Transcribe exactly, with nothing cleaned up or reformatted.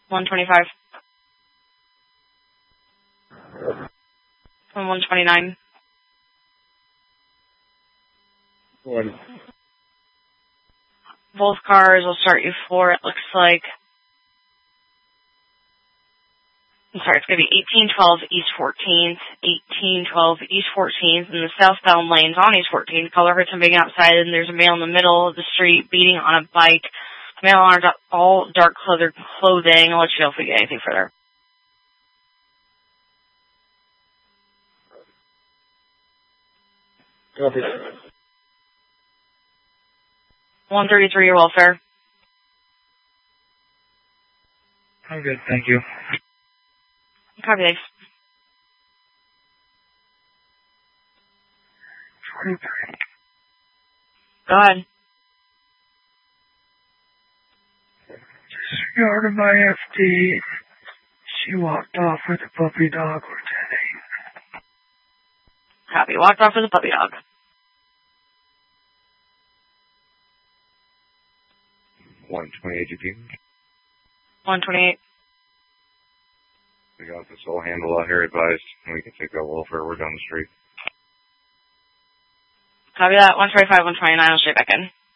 one twenty-five. And one twenty-nine. One. Both cars will start you for, it looks like, I'm sorry, it's going to be eighteen twelve East fourteenth, eighteen twelve East fourteenth, and the southbound lanes on East fourteenth. Color hurts and being outside, and there's a male in the middle of the street beating on a bike. Male on all dark colored clothing. I'll let you know if we get anything further. Copy. one thirty-three, your welfare. I'm good, thank you. Copy, thanks. twenty-three. Go ahead. Disregarded my F D. She walked off with a puppy dog, Lieutenant. Copy. Walked off with a puppy dog. one twenty-eight G P. one twenty-eight. We got this whole handle out here advised, and we can take that welfare. We're down the street. Copy that. one twenty-five, one twenty-nine. I'll straight back in.